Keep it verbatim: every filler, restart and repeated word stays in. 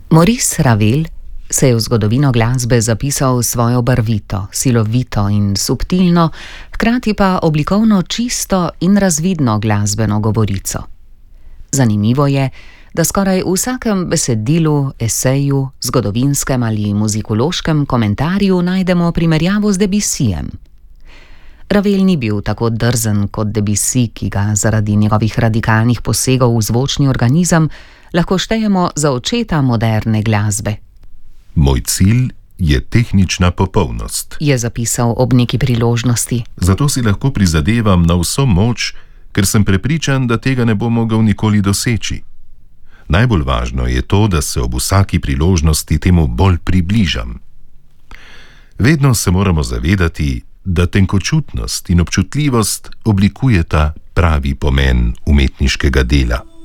Maurice Ravel se je v zgodovino glasbe zapisal svojo barvito, silovito in subtilno, hkrati pa oblikovno čisto in razvidno glasbeno govorico. Zanimivo je, da skoraj v vsakem besedilu, eseju, zgodovinskem ali muzikološkem komentarju najdemo primerjavo z Debussyjem. Ravel ni bil tako drzen kot Debussy, ki ga zaradi njegovih radikalnih posegov v zvočni organizem lahko štejemo za očeta moderne glasbe. Moj cilj je tehnična popolnost, je zapisal ob neki priložnosti. Zato si lahko prizadevam na vso moč, ker sem prepričan, da tega ne bom mogel nikoli doseči. Najbolj važno je to, da se ob vsaki priložnosti temu bolj približam. Vedno se moramo zavedati, da tenkočutnost in občutljivost oblikujeta pravi pomen umetniškega dela.